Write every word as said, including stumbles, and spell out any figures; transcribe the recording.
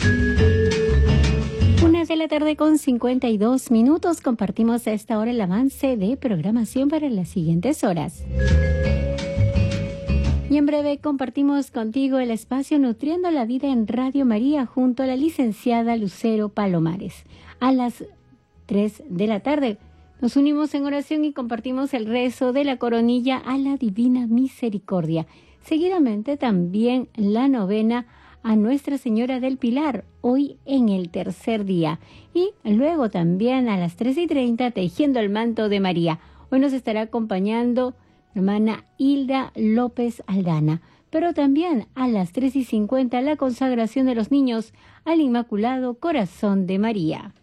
Una de la tarde con cincuenta y dos minutos. Compartimos a esta hora el avance de programación para las siguientes horas. Y en breve compartimos contigo el espacio Nutriendo la Vida en Radio María junto a la licenciada Lucero Palomares. A las tres de la tarde nos unimos en oración y compartimos el rezo de la coronilla a la Divina Misericordia. Seguidamente también la novena a Nuestra Señora del Pilar, hoy en el tercer día. Y luego también a las tres y treinta, Tejiendo el Manto de María. Hoy nos estará acompañando hermana Hilda López Aldana. Pero también a las tres y cincuenta, la consagración de los niños al Inmaculado Corazón de María.